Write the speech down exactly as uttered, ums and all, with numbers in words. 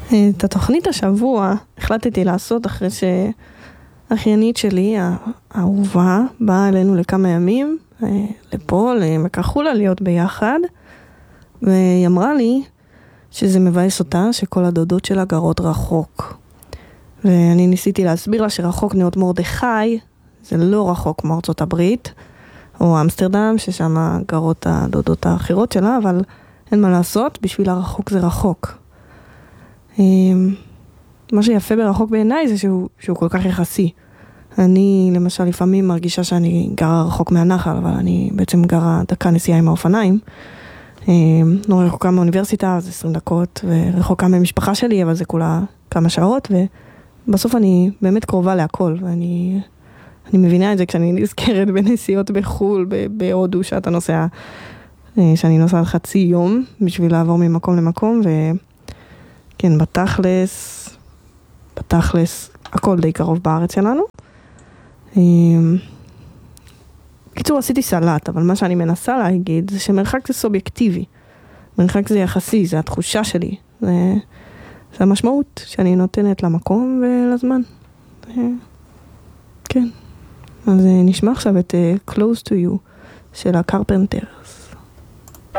את התוכנית השבוע החלטתי לעשות אחרי שהאחיינית שלי, האהובה, באה אלינו לכמה ימים, לפה, למקחולה, להיות ביחד, והיא אמרה לי שזה מבאס אותה, שכל הדודות שלה גרות רחוק. ואני ניסיתי להסביר לה שרחוק נאות מרדכי, זה לא רחוק מארצות הברית, או אמסטרדם, ששם גרות הדודות האחרות שלה, אבל אין מה לעשות, בשביל הרחוק זה רחוק. מה שיפה ברחוק בעיניי זה שהוא, שהוא כל כך יחסי. אני למשל לפעמים מרגישה שאני גרה רחוק מהנחל, אבל אני בעצם גרה דקה נסיעה עם האופניים. לא רחוקה מהאוניברסיטה, אז עשרים דקות, ורחוקה מהמשפחה שלי, אבל זה כולה כמה שעות, ובסוף אני באמת קרובה להכל, ואני אני מבינה את זה כשאני נזכרת בנסיעות בחול, בהודו, שאתה נוסע, שאני נוסעת חצי יום, בשביל לעבור ממקום למקום, וכן, בתכלס, בתכלס, הכל די קרוב בארץ שלנו. קיצור, עשיתי סלט, אבל מה שאני מנסה להגיד זה שמרחק זה סובייקטיבי. מרחק זה יחסי, זה התחושה שלי. זה, זה המשמעות שאני נותנת למקום ולזמן. כן. אז נשמע עכשיו את uh, Close to You של הקרפנטרס.